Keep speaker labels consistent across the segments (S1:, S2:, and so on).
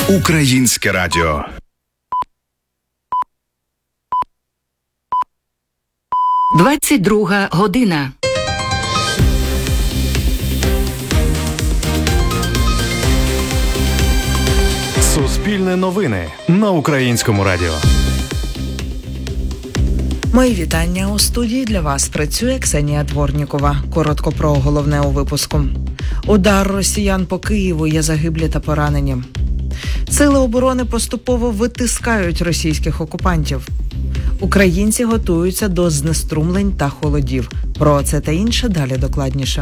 S1: Українське радіо.
S2: «22 година».
S3: Суспільне новини на Українському радіо.
S4: Мої вітання. У студії для вас працює Ксенія Дворнікова. Коротко про головне у випуску. Удар росіян по Києву, є загиблі та поранені. Сили оборони поступово витискають російських окупантів. Українці готуються до знеструмлень та холодів. Про це та інше далі докладніше.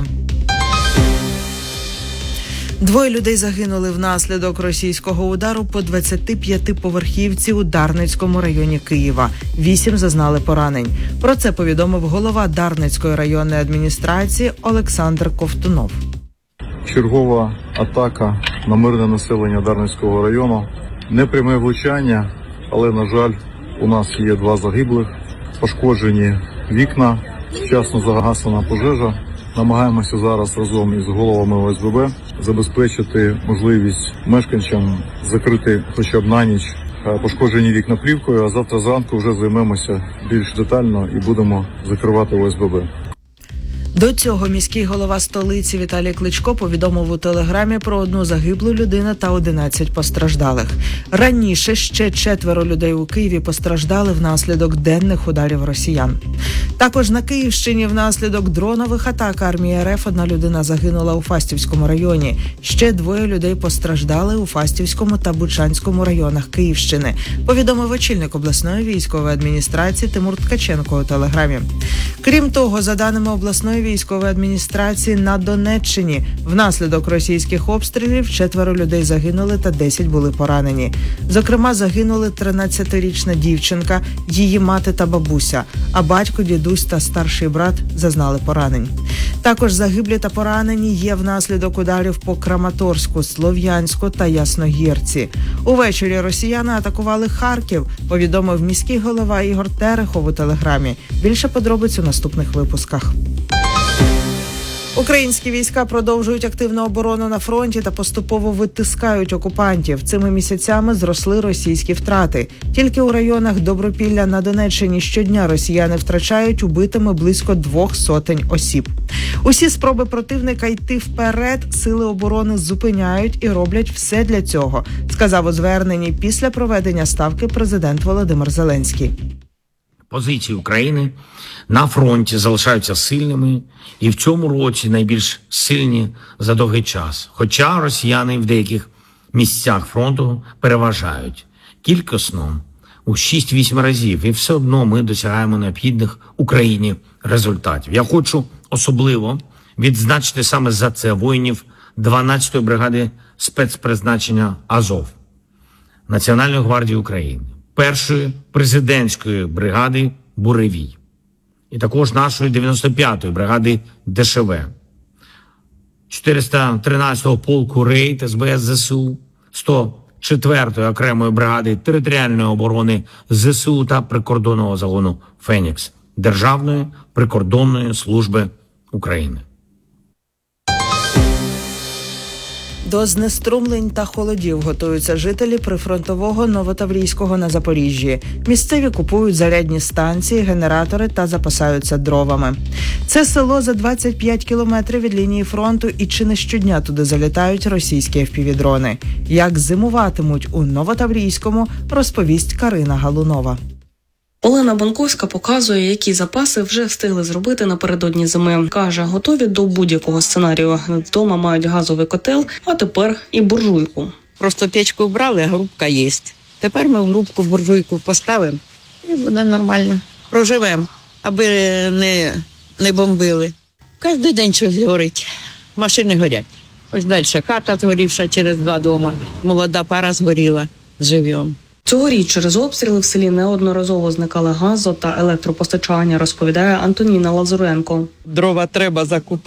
S4: 2 людей загинули внаслідок російського удару по 25-поверхівці у Дарницькому районі Києва. 8 зазнали поранень. Про це повідомив голова Дарницької районної адміністрації Олександр Ковтунов.
S5: Чергова атака на мирне населення Дарницького району. Непряме влучання, але, на жаль, у нас є 2 загиблих, пошкоджені вікна, вчасно загасена пожежа. Намагаємося зараз разом із головами ОСББ забезпечити можливість мешканцям закрити хоча б на ніч пошкоджені вікна плівкою, а завтра зранку вже займемося більш детально і будемо закривати ОСББ.
S4: До цього міський голова столиці Віталій Кличко повідомив у телеграмі про 1 загиблу людину та 11 постраждалих. Раніше ще 4 людей у Києві постраждали внаслідок денних ударів росіян. Також на Київщині внаслідок дронових атак армії РФ 1 людина загинула у Фастівському районі. Ще 2 людей постраждали у Фастівському та Бучанському районах Київщини, повідомив очільник обласної військової адміністрації Тимур Ткаченко у телеграмі. Крім того, за даними обласної військової адміністрації, на Донеччині внаслідок російських обстрілів 4 людей загинули та 10 були поранені. Зокрема, загинули 13-річна дівчинка, її мати та бабуся, а батько, дідусь та старший брат зазнали поранень. Також загиблі та поранені є внаслідок ударів по Краматорську, Слов'янську та Ясногірці. Увечері росіяни атакували Харків, повідомив міський голова Ігор Терехов у телеграмі. Більше подробиць у наступних випусках. Українські війська продовжують активну оборону на фронті та поступово витискають окупантів. Цими місяцями зросли російські втрати. Тільки у районах Добропілля на Донеччині щодня росіяни втрачають убитими близько 200 осіб. Усі спроби противника йти вперед сили оборони зупиняють і роблять все для цього, сказав у зверненні після проведення ставки президент Володимир Зеленський.
S6: Позиції України на фронті залишаються сильними і в цьому році найбільш сильні за довгий час. Хоча росіяни в деяких місцях фронту переважають кількісно у 6-8 разів, і все одно ми досягаємо необхідних Україні результатів. Я хочу особливо відзначити саме за це воїнів 12-ї бригади спецпризначення «Азов» Національної гвардії України, 1-ї президентської бригади «Буревій» і також нашої 95-ї бригади ДШВ, 413-го полку «Рейд» СБС ЗСУ, 104-ї окремої бригади територіальної оборони ЗСУ та прикордонного загону «Фенікс» Державної прикордонної служби України.
S4: До знеструмлень та холодів готуються жителі прифронтового Новотаврійського на Запоріжжі. Місцеві купують зарядні станції, генератори та запасаються дровами. Це село за 25 кілометрів від лінії фронту, і чи не щодня туди залітають російські FPV-дрони. Як зимуватимуть у Новотаврійському, розповість Карина Галунова.
S7: Олена Банковська показує, які запаси вже встигли зробити напередодні зими. Каже, готові до будь-якого сценарію. Вдома мають газовий котел, а тепер і буржуйку.
S8: Просто печку вбрали, а грубка є. Тепер ми в грубку буржуйку поставимо і буде нормально. Проживемо, аби не бомбили. Кожен день щось горить. Машини горять. Ось далі хата згорівша через 2 дома. Молода пара згоріла. Живемо.
S7: Цьогоріч через обстріли в селі неодноразово зникали газо- та електропостачання, розповідає Антоніна Лазуренко.
S9: Дрова треба закупити,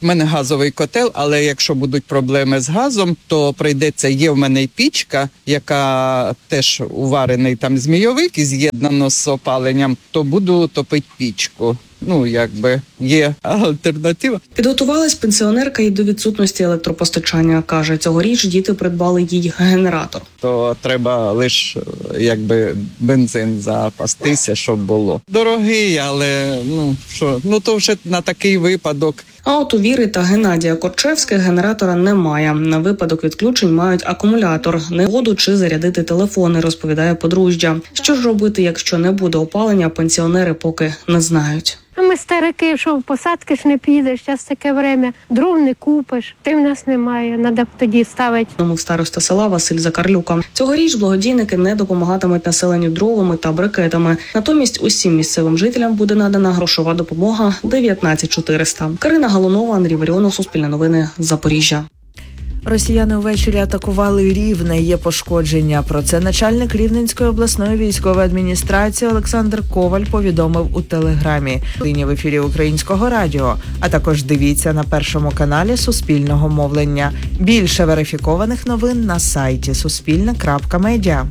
S1: У мене газовий котел, але якщо будуть проблеми з газом, то прийдеться, є в мене й пічка, яка теж уварений там змійовик і з'єднано з опаленням, то буду топити пічку. Ну, якби є альтернатива.
S7: Підготувалась пенсіонерка і до відсутності електропостачання. Каже, цьогоріч діти придбали їй генератор.
S1: То треба лише якби бензин запастися, щоб було. Дорогий, але то вже на такий випадок.
S7: А от у Віри та Геннадія Корчевських генератора немає. На випадок відключень мають акумулятор, негоду чи зарядити телефони, розповідає подружжя. Що ж робити, якщо не буде опалення, пенсіонери поки не знають.
S2: Ми старики, що в посадки ж не підеш, зараз таке время, дров не купиш, ти в нас немає, треба б тоді ставити.
S7: Тому староста села Василь Закарлюка. Цьогоріч благодійники не допомагатимуть населенню дровами та брикетами. Натомість усім місцевим жителям буде надана грошова допомога 19 400. Карина Галунова, Андрій Варіонов, Суспільне новини, Запоріжжя.
S4: Росіяни увечері атакували Рівне, є пошкодження. Про це начальник Рівненської обласної військової адміністрації Олександр Коваль повідомив у Телеграмі. Нині в ефірі Українського радіо, а також дивіться на першому каналі Суспільного мовлення. Більше верифікованих новин на сайті suspilne.media.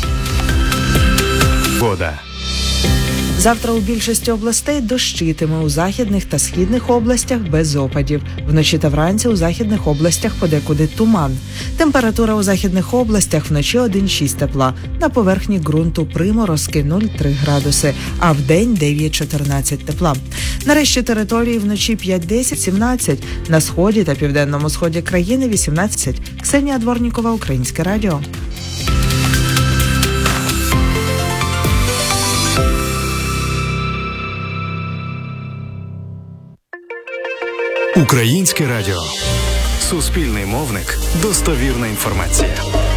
S3: Вода.
S4: Завтра у більшості областей дощитиме, у західних та східних областях без опадів. Вночі та вранці у західних областях подекуди туман. Температура у західних областях вночі 1,6 тепла. На поверхні ґрунту приморозки 0,3 градуси, а вдень 9-14 тепла. На решті території вночі 5-10-17. На сході та південному сході країни 18. Ксенія Дворнікова, Українське радіо.
S3: Українське радіо. Суспільний мовник. Достовірна інформація.